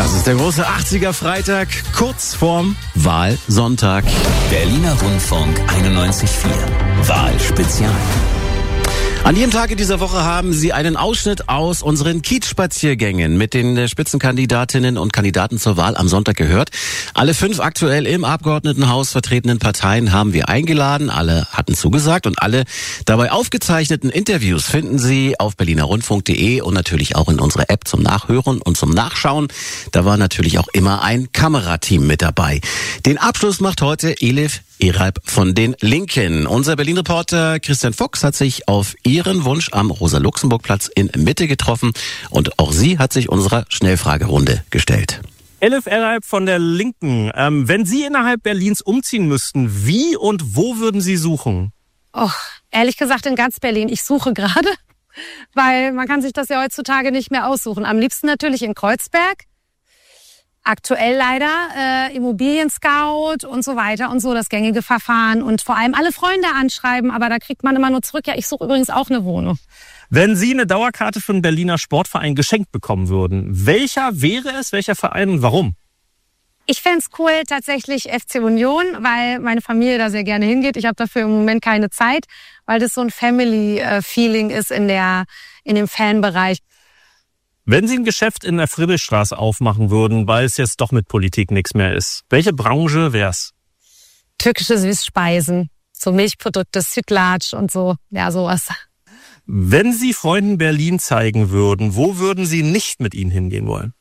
Das ist der große 80er Freitag, kurz vorm Wahlsonntag. Berliner Rundfunk 91.4. Wahlspezial. An jedem Tag in dieser Woche haben Sie einen Ausschnitt aus unseren Kiez-Spaziergängen mit den Spitzenkandidatinnen und Kandidaten zur Wahl am Sonntag gehört. Alle 5 aktuell im Abgeordnetenhaus vertretenen Parteien haben wir eingeladen. Alle hatten zugesagt und alle dabei aufgezeichneten Interviews finden Sie auf berlinerrundfunk.de und natürlich auch in unserer App zum Nachhören und zum Nachschauen. Da war natürlich auch immer ein Kamerateam mit dabei. Den Abschluss macht heute Elif Eralp von den Linken. Unser Berlin-Reporter Christian Fuchs hat sich auf ihren Wunsch am Rosa-Luxemburg-Platz in Mitte getroffen und auch sie hat sich unserer Schnellfragerunde gestellt. Elif Eralp von der Linken. Wenn Sie innerhalb Berlins umziehen müssten, wie und wo würden Sie suchen? Och, ehrlich gesagt in ganz Berlin. Ich suche gerade, weil man kann sich das ja heutzutage nicht mehr aussuchen. Am liebsten natürlich in Kreuzberg. Aktuell leider Immobilien-Scout und so weiter und so, das gängige Verfahren und vor allem alle Freunde anschreiben, aber da kriegt man immer nur zurück, ja, ich suche übrigens auch eine Wohnung. Wenn Sie eine Dauerkarte für einen Berliner Sportverein geschenkt bekommen würden, welcher wäre es, welcher Verein und warum? Ich fänd's cool, tatsächlich FC Union, weil meine Familie da sehr gerne hingeht. Ich habe dafür im Moment keine Zeit, weil das so ein Family-Feeling ist in dem Fanbereich. Wenn Sie ein Geschäft in der Friedrichstraße aufmachen würden, weil es jetzt doch mit Politik nichts mehr ist, welche Branche wär's? Türkische Süßspeisen, so Milchprodukte, Sütlaç und so, ja, sowas. Wenn Sie Freunden Berlin zeigen würden, wo würden Sie nicht mit ihnen hingehen wollen?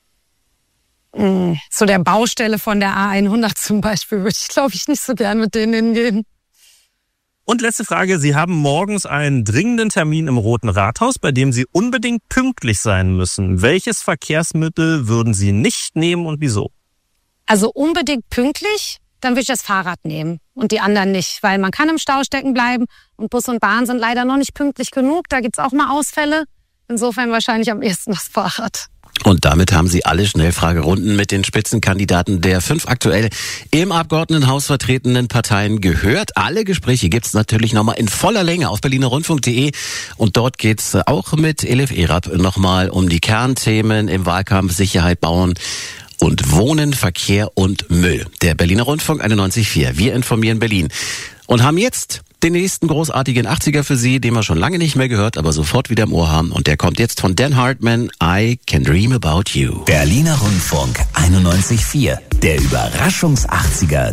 Zu der Baustelle von der A100 zum Beispiel würde ich, glaube ich, nicht so gern mit denen hingehen. Und letzte Frage, Sie haben morgens einen dringenden Termin im Roten Rathaus, bei dem Sie unbedingt pünktlich sein müssen. Welches Verkehrsmittel würden Sie nicht nehmen und wieso? Also unbedingt pünktlich, dann würde ich das Fahrrad nehmen und die anderen nicht, weil man kann im Stau stecken bleiben und Bus und Bahn sind leider noch nicht pünktlich genug, da gibt's auch mal Ausfälle. Insofern wahrscheinlich am ehesten das Fahrrad. Und damit haben Sie alle Schnellfragerunden mit den Spitzenkandidaten der 5 aktuell im Abgeordnetenhaus vertretenen Parteien gehört. Alle Gespräche gibt's natürlich nochmal in voller Länge auf berlinerrundfunk.de und dort geht's auch mit Elif Eralp nochmal um die Kernthemen im Wahlkampf: Sicherheit, Bauen und Wohnen, Verkehr und Müll. Der Berliner Rundfunk 91.4. Wir informieren Berlin und haben jetzt den nächsten großartigen 80er für Sie, den wir schon lange nicht mehr gehört, aber sofort wieder im Ohr haben. Und der kommt jetzt von Dan Hartman, I Can Dream About You. Berliner Rundfunk 91.4. Der Überraschungs-80er